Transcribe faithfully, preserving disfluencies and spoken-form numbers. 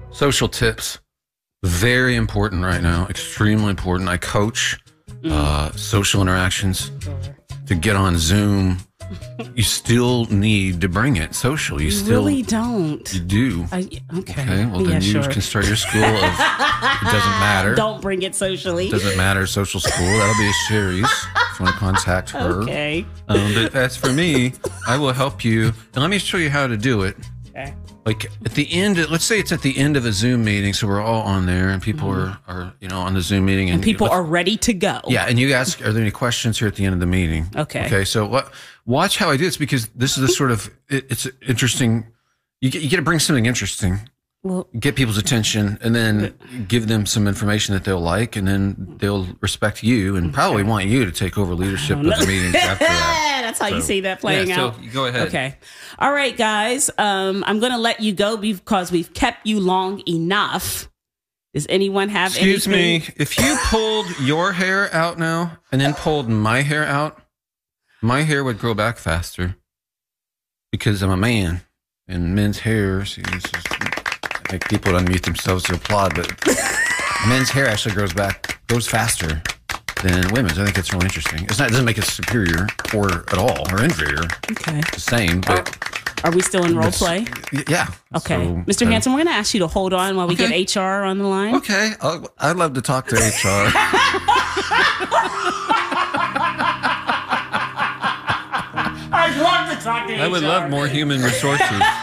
Social tips. Very important right now. Extremely important. I coach mm. uh, social interactions. To get on Zoom, you still need to bring it social. You, you still really don't. You do. I, okay. Okay. Well, yeah, then you sure. can start your school of. It doesn't matter. Don't bring it socially. It doesn't matter. Social school. That'll be a series. If you want to contact her. Okay. Um, but as for me, I will help you, and let me show you how to do it. Okay. Like at the end, let's say it's at the end of a Zoom meeting, so we're all on there, and people mm-hmm. are, are, you know, on the Zoom meeting, and, and people are ready to go. Yeah, and you ask, are there any questions here at the end of the meeting? Okay. Okay. So what? Watch how I do this because this is the sort of it, it's interesting. You get you get to bring something interesting, well, get people's attention, and then give them some information that they'll like, and then they'll respect you and okay. probably want you to take over leadership of the meetings after that. That's how so, you see that playing yeah, out. So go ahead. Okay. All right, guys. Um, I'm going to let you go because we've kept you long enough. Does anyone have Excuse anything? me. If you pulled your hair out now and then pulled my hair out, my hair would grow back faster because I'm a man and men's hair. See, this is, I think people unmute themselves to applaud, but men's hair actually grows back, grows faster than women's. I think it's really interesting. It's not, it doesn't make it superior or at all or inferior. Okay. It's the same, but. Are we still in role play? Yeah. Okay. So, Mister uh, Hanson, we're going to ask you to hold on while we okay. get H R on the line. Okay. I'll, I'd love to talk to H R. I'd love to talk to H R. I would love more human resources.